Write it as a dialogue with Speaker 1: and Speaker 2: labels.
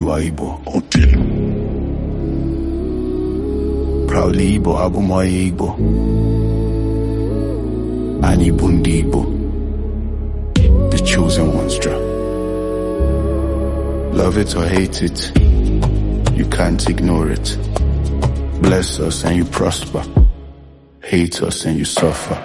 Speaker 1: Igbo until proudly Igbo, abụmọya Igbo. Anyị bụ ndị Igbo, the chosen ones. Love it or hate it, you can't ignore it. Bless us and you prosper, hate us and you suffer.